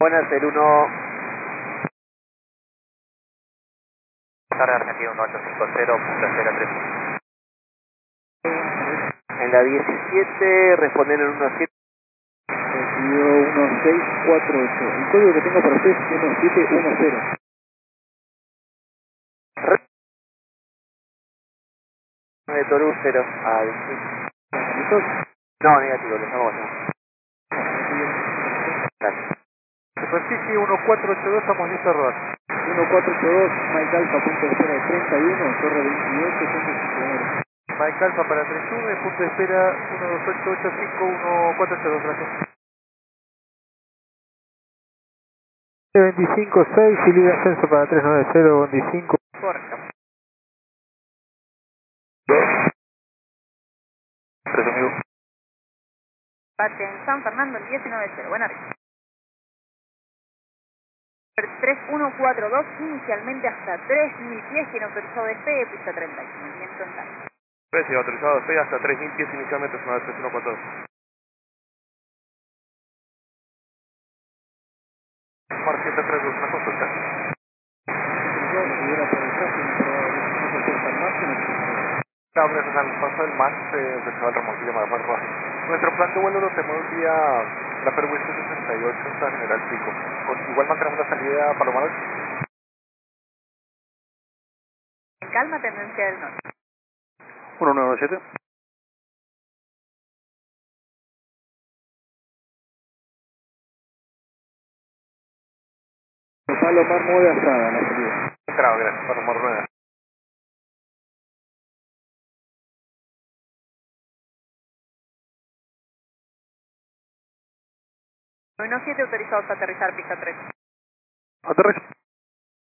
Buenas, el 1. Tarde Argentina 1850.03. En la 17, responder en 17. Recibió 1648. El código que tengo para usted es 1710. De Torú 0 al 5. ¿Listos? No, negativo, les hago ya. Gracias. Superficie 1482, estamos listos a rodar. 1482, Mike Alpha, punto de espera de 31, Torre 28, punto de espera. Mike Alpha para 31, punto de espera 128851482, gracias. 25-6 y libre ascenso para 390-25. Correcto. Presumido. Bate en San Fernando el 190. Buenas noches. 3142, inicialmente hasta 3000 pies, tiene autorizado despegue, pista 30, movimiento en tal. Precio autorizado de hasta 3000 pies inicialmente, zona 3142. Mar 732, una consulta. Claro, gracias al paso del MAN se empezó el remolque llamado Mar Roja. Nuestro plan de vuelo lo tenemos vía la Perwest 68 hasta General Pico. Igual mantenemos la salida a Palomar. En calma, tendencia del norte. 197. Palomar 9 Astrada, la salida. Claro, gracias, Palomar 9. 17 autorizados a aterrizar, pista 3. Aterriza.